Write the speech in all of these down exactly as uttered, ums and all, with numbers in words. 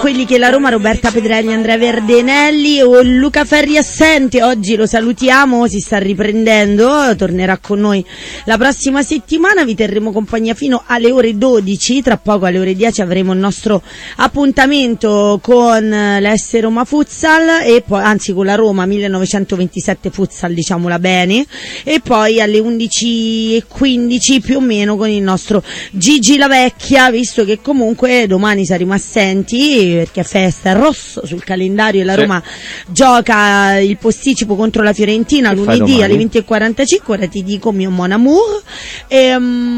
quelli che la Roma, Roberta Pedrelli, Andrea Verdenelli o Luca Ferri assente, oggi lo salutiamo, si sta riprendendo, tornerà con noi la prossima settimana, vi terremo compagnia fino alle ore dodici, tra poco alle ore dieci avremo il nostro appuntamento con l'S Roma Futsal e poi, anzi con la Roma millenovecentoventisette Futsal, diciamola bene, e poi alle undici e quindici più o meno con il nostro Gigi La Vecchia, visto che comunque domani saremo assenti perché è festa, è rosso sul calendario e la Roma sì. gioca il posticipo contro la Fiorentina che lunedì alle venti e quarantacinque, ora ti dico mio mon amour, e,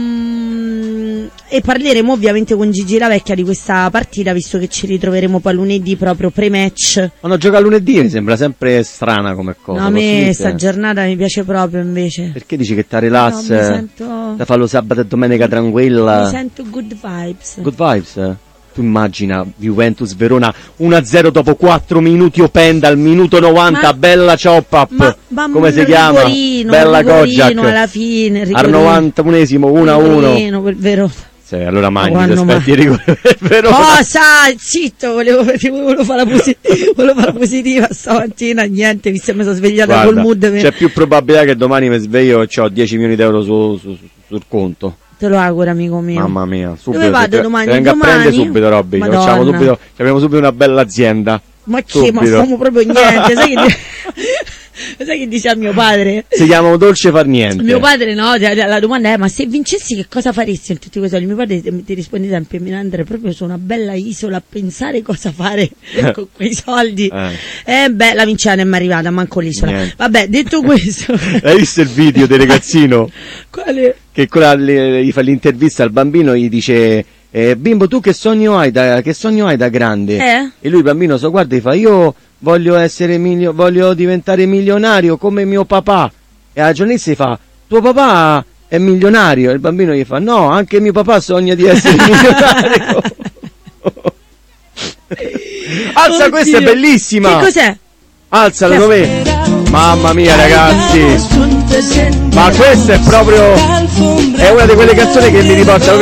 um, e parleremo ovviamente con Gigi La Vecchia di questa partita, visto che ci ritroveremo poi lunedì proprio pre-match. Quando gioca lunedì mi sembra sempre strana come cosa. No, a me sta giornata mi piace proprio invece. Perché dici che ti relax, no, sento... ti fa lo sabato e domenica tranquilla? Mi sento good vibes. Good vibes? Tu immagina Juventus Verona uno a zero dopo quattro minuti Openda al minuto novanta, ma, bella chop up, ma, come si chiama? Bella Kojak alla fine, al novantunesimo uno a uno per Verona. Sì, allora mangi, ti aspetti il rigore per Verona. Cosa? Zitto, volevo, volevo, fare la posit- volevo fare la positiva stamattina, niente, mi sono svegliata Guarda, col mood. C'è più probabilità che domani mi sveglio e ho dieci milioni di euro su, su, su, sul conto. Te lo auguro, amico mio. Mamma mia, subito. Dove vado domani? Venga domani? a prendere subito, Robby. Facciamo subito, abbiamo subito una bella azienda. Ma che? Subito. Ma famo proprio niente. Sai che, sai che dice a mio padre? Si chiama dolce far niente. Mio padre no, la domanda è: ma se vincessi che cosa faresti in tutti quei soldi? Mio padre ti risponde sempre: mi andrei proprio su una bella isola a pensare cosa fare con quei soldi. Eh, eh beh, la vincita non è mai arrivata, manco l'isola. Niente. Vabbè, detto questo. Hai visto il video del ragazzino? Quale? Che quella, gli fa l'intervista al bambino, gli dice: eh, bimbo, tu che sogno hai da, che sogno hai da grande? Eh? E lui il bambino so guarda, gli fa: io voglio essere milio- voglio diventare milionario come mio papà. E la giornalista gli fa: tuo papà è milionario? E il bambino gli fa: no, anche mio papà sogna di essere milionario. Alza, oddio, questa è bellissima. Che cos'è? Alzala, dov'è? Mamma mia, ragazzi, ma questa è proprio, è una di quelle canzoni che mi riporta proprio